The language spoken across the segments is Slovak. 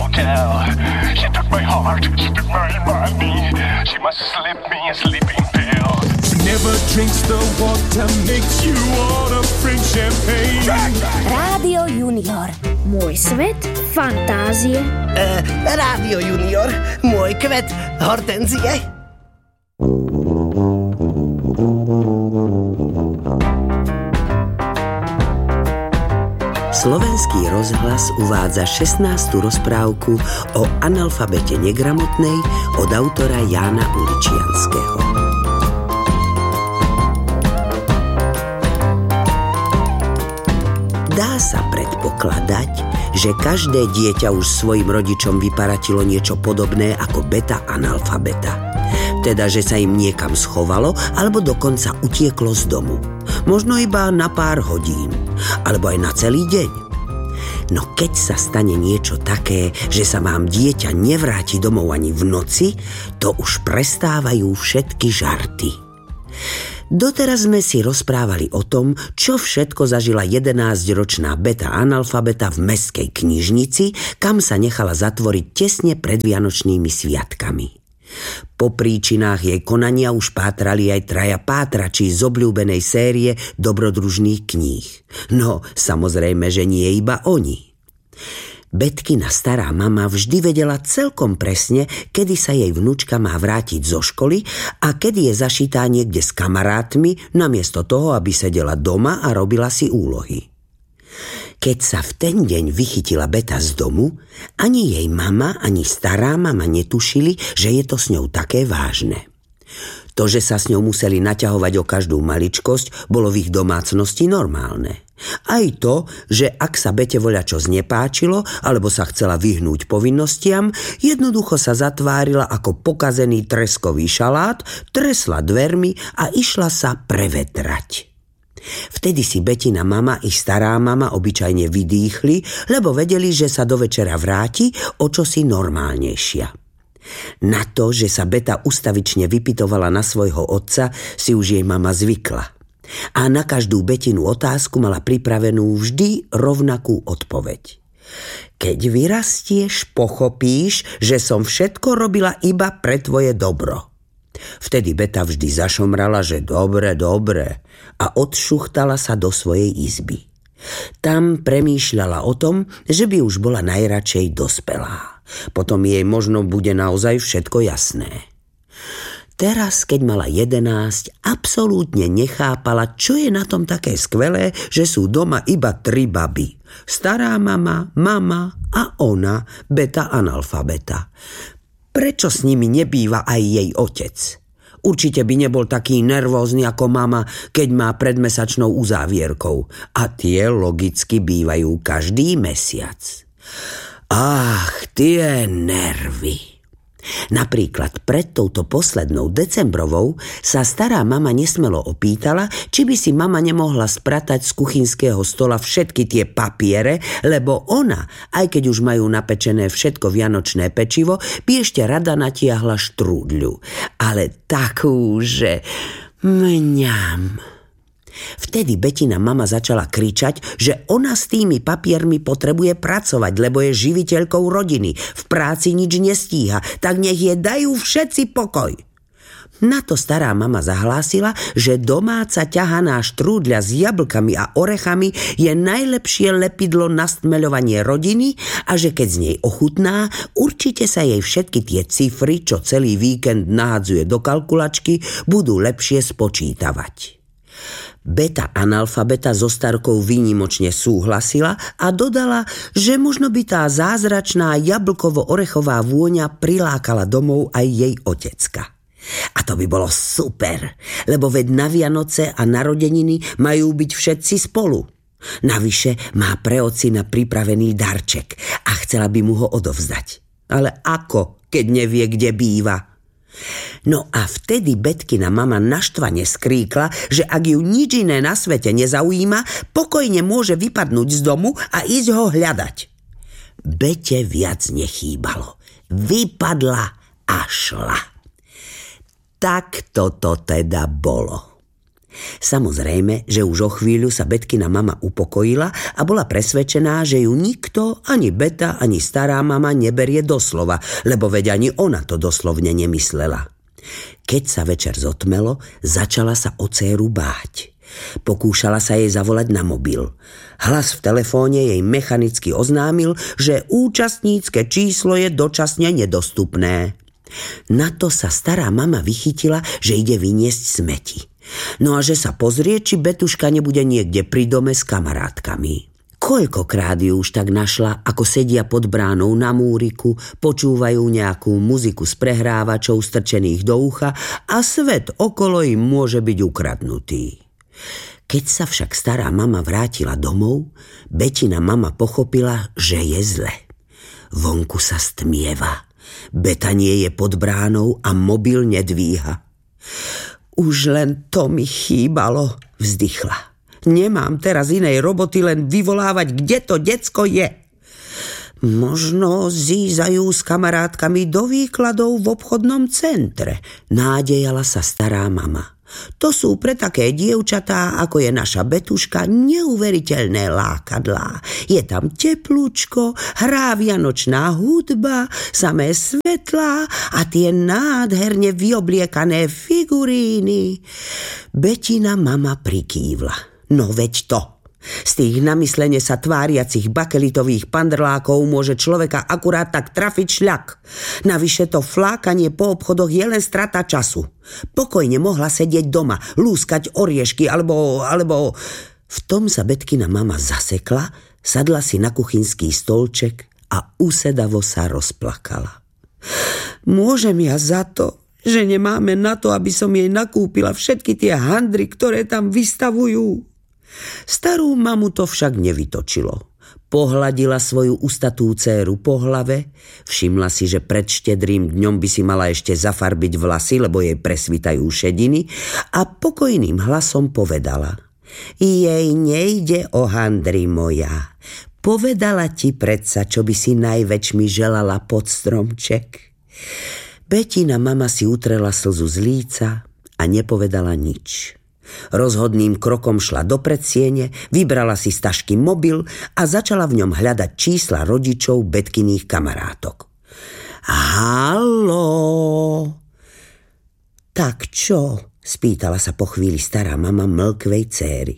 hotel. She took my heart, she took my money. She must slip me a sleeping pill. She never drinks the water, makes you wanna drink champagne. Rádio Junior. Môj svet fantázie. Rádio Junior. Môj kvet hortenzie. Slovenský rozhlas uvádza 16. rozprávku o analfabete negramotnej od autora Jána Uličianskeho. Dá sa predpokladať, že každé dieťa už svojim rodičom vyparatilo niečo podobné ako beta analfabeta. Teda, že sa im niekam schovalo alebo dokonca utieklo z domu. Možno iba na pár hodín, alebo aj na celý deň. No keď sa stane niečo také, že sa vám dieťa nevráti domov ani v noci, to už prestávajú všetky žarty. Doteraz sme si rozprávali o tom, čo všetko zažila 11-ročná beta analfabeta v mestskej knižnici, kam sa nechala zatvoriť tesne pred vianočnými sviatkami. Po príčinách jej konania už pátrali aj traja pátrači z obľúbenej série dobrodružných kníh. No, samozrejme, že nie iba oni. Betkina stará mama vždy vedela celkom presne, kedy sa jej vnúčka má vrátiť zo školy a kedy je zašitá niekde s kamarátmi, namiesto toho, aby sedela doma a robila si úlohy. Keď sa v ten deň vychytila beta z domu, ani jej mama, ani stará mama netušili, že je to s ňou také vážne. To, že sa s ňou museli naťahovať o každú maličkosť, bolo v ich domácnosti normálne. Aj to, že ak sa bete voľačo znepáčilo, alebo sa chcela vyhnúť povinnostiam, jednoducho sa zatvárila ako pokazený treskový šalát, tresla dvermi a išla sa prevetrať. Vtedy si Betina mama i stará mama obyčajne vydýchli, lebo vedeli, že sa do večera vráti o čosi normálnejšia. Na to, že sa Beta ustavične vypytovala na svojho otca, si už jej mama zvykla. A na každú Betinu otázku mala pripravenú vždy rovnakú odpoveď. Keď vyrastieš, pochopíš, že som všetko robila iba pre tvoje dobro. Vtedy Beta vždy zašomrala, že dobre, a odšuchtala sa do svojej izby. Tam premýšľala o tom, že by už bola najradšej dospelá. Potom jej možno bude naozaj všetko jasné. Teraz, keď mala 11, absolútne nechápala, čo je na tom také skvelé, že sú doma iba 3 baby. Stará mama, mama a ona, beta analfabeta. Prečo s nimi nebýva aj jej otec? Určite by nebol taký nervózny ako mama, keď má predmesačnou uzávierkou. A tie logicky bývajú každý mesiac. Ach, tie nervy. Napríklad pred touto poslednou decembrovou sa stará mama nesmelo opýtala, či by si mama nemohla spratať z kuchynského stola všetky tie papiere, lebo ona, aj keď už majú napečené všetko vianočné pečivo, by ešte rada natiahla štrúdľu. Ale takú, že mňam. Vtedy Betina mama začala kričať, že ona s tými papiermi potrebuje pracovať, lebo je živiteľkou rodiny. V práci nič nestíha, tak nech je dajú všetci pokoj. Na to stará mama zahlásila, že domáca ťahaná štrúdľa s jablkami a orechami je najlepšie lepidlo na stmeľovanie rodiny a že keď z nej ochutná, určite sa jej všetky tie cifry, čo celý víkend nahadzuje do kalkulačky, budú lepšie spočítavať. Beta analfabeta so starkou výnimočne súhlasila a dodala, že možno by tá zázračná jablkovo-orechová vôňa prilákala domov aj jej otecka. A to by bolo super, lebo veď na Vianoce a narodeniny majú byť všetci spolu. Navyše má pre ocina pripravený darček a chcela by mu ho odovzdať. Ale ako, keď nevie, kde býva? No a vtedy Betkina mama naštvane skríkla, že ak ju nič iné na svete nezaujíma, pokojne môže vypadnúť z domu a ísť ho hľadať. Bete viac nechýbalo. Vypadla a šla. Tak toto teda bolo. Samozrejme, že už o chvíľu sa Betkina mama upokojila a bola presvedčená, že ju nikto, ani Beta, ani stará mama neberie doslova, lebo veď ani ona to doslovne nemyslela. Keď sa večer zotmelo, začala sa o dcéru báť. Pokúšala sa jej zavolať na mobil. Hlas v telefóne jej mechanicky oznámil, že účastnícke číslo je dočasne nedostupné. Na to sa stará mama vychytila, že ide vyniesť smeti. No a že sa pozrie, či Betuška nebude niekde pri dome s kamarátkami. Koľkokrát ju už tak našla, ako sedia pod bránou na múriku, počúvajú nejakú muziku z prehrávačov strčených do ucha a svet okolo im môže byť ukradnutý. Keď sa však stará mama vrátila domov, Betina mama pochopila, že je zle. Vonku sa stmieva. Beta nie je pod bránou a mobil nedvíha. Už len to mi chýbalo, vzdychla. Nemám teraz inej roboty, len vyvolávať, kde to decko je. Možno zízajú s kamarátkami do výkladov v obchodnom centre, nádejala sa stará mama. To sú pre také dievčatá, ako je naša Betuška, neuveriteľné lákadlá. Je tam teplúčko, hrá vianočná hudba, samé svetlá a tie nádherne vyobliekané figuríny. Betina mama prikývla. No veď to. Z tých namyslene sa tváriacich bakelitových pandrlákov môže človeka akurát tak trafiť šľak. Navyše to flákanie po obchodoch je len strata času. Pokojne mohla sedieť doma, lúskať oriešky alebo... V tom sa Betkina mama zasekla, sadla si na kuchynský stolček a usedavo sa rozplakala. Môžem ja za to, že nemáme na to, aby som jej nakúpila všetky tie handry, ktoré tam vystavujú. Starú mamu to však nevytočilo. Pohladila svoju ustatú dcéru po hlave, všimla si, že pred štedrým dňom by si mala ešte zafarbiť vlasy, lebo jej presvitajú šediny, a pokojným hlasom povedala: Jej nejde o handry, moja. Povedala ti predsa, čo by si najväčšmi želala pod stromček. Betina mama si utrela slzu z líca a nepovedala nič. Rozhodným krokom šla do predsiene, vybrala si z tašky mobil a začala v ňom hľadať čísla rodičov Betkiných kamarátok. Haló! Tak čo? Spýtala sa po chvíli stará mama mlkvej céry.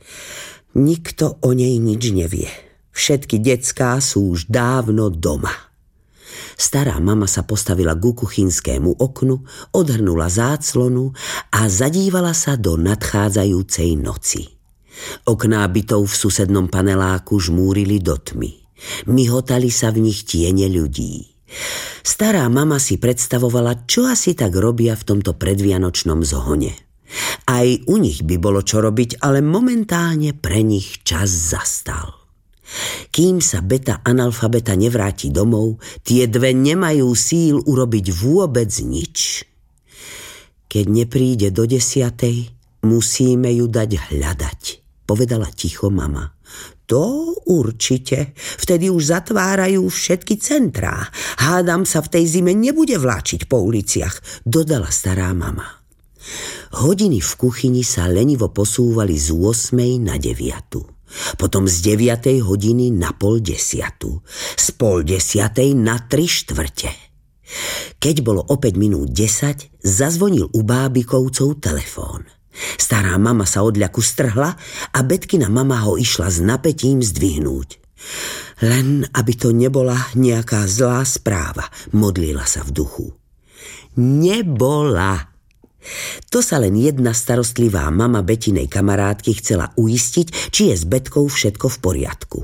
Nikto o nej nič nevie. Všetky decká sú už dávno doma. Stará mama sa postavila ku kuchynskému oknu, odhrnula záclonu a zadívala sa do nadchádzajúcej noci. Okná bytov v susednom paneláku žmúrili do tmy. Myhotali sa v nich tiene ľudí. Stará mama si predstavovala, čo asi tak robia v tomto predvianočnom zhone. Aj u nich by bolo čo robiť, ale momentálne pre nich čas zastal. Kým sa Beta analfabeta nevráti domov, tie dve nemajú síl urobiť vôbec nič. Keď nepríde do 10:00, musíme ju dať hľadať, povedala ticho mama. To určite, vtedy už zatvárajú všetky centrá. Hádam sa v tej zime nebude vláčiť po uliciach, dodala stará mama. Hodiny v kuchyni sa lenivo posúvali z 8:00 na 9:00. Potom z 9:00 hodiny na 9:30, z 9:30 na 3/4. Keď bolo o 5 minút 10, zazvonil u Bábikovcov telefón. Stará mama sa od ľaku strhla a Betkina mama ho išla s napätím zdvihnúť. Len aby to nebola nejaká zlá správa, modlila sa v duchu. Nebola. To sa len jedna starostlivá mama Betinej kamarátky chcela uistiť, či je s Betkou všetko v poriadku.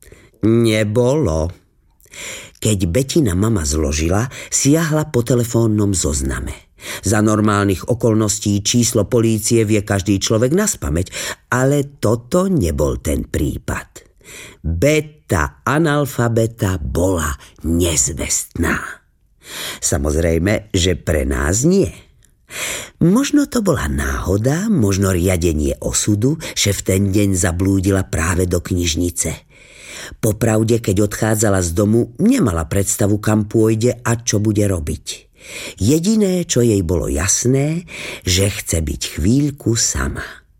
Nebolo. Keď Betina mama zložila, siahla po telefónnom zozname. Za normálnych okolností číslo polície vie každý človek naspamäť, ale toto nebol ten prípad. Beta analfabeta bola nezvestná. Samozrejme, že pre nás nie. Možno to bola náhoda, možno riadenie osudu, že v ten deň zablúdila práve do knižnice. Popravde, keď odchádzala z domu, nemala predstavu, kam pôjde a čo bude robiť. Jediné, čo jej bolo jasné, že chce byť chvíľku sama.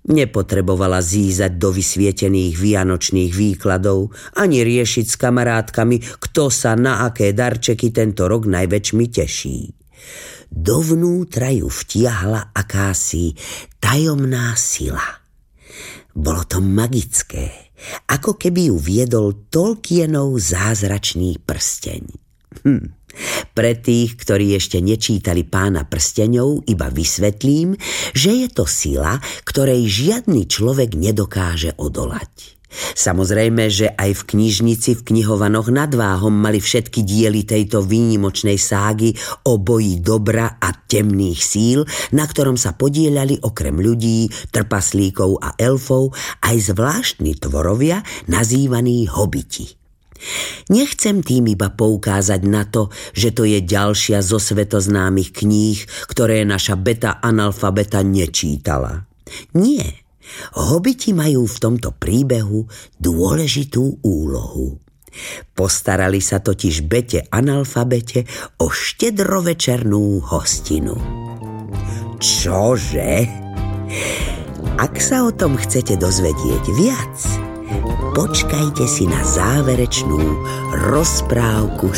Nepotrebovala zízať do vysvietených vianočných výkladov ani riešiť s kamarátkami, kto sa na aké darčeky tento rok najväčšmi teší. Dovnútra ju vtiahla akási tajomná sila. Bolo to magické, ako keby ju viedol Tolkienov zázračný prsteň. Pre tých, ktorí ešte nečítali Pána prsteňov, iba vysvetlím, že je to sila, ktorej žiadny človek nedokáže odolať. Samozrejme, že aj v knižnici v knihovanoch nad Váhom mali všetky diely tejto výnimočnej ságy o boji dobra a temných síl, na ktorom sa podieľali okrem ľudí, trpaslíkov a elfov aj zvláštni tvorovia nazývaní hobiti. Nechcem tým iba poukázať na to, že to je ďalšia zo svetoznámych kníh, ktoré naša beta analfabeta nečítala. Nie, hobiti majú v tomto príbehu dôležitú úlohu. Postarali sa totiž bete analfabete o štedrovečernú hostinu. Čože? Ak sa o tom chcete dozvedieť viac, počkajte si na záverečnú rozprávku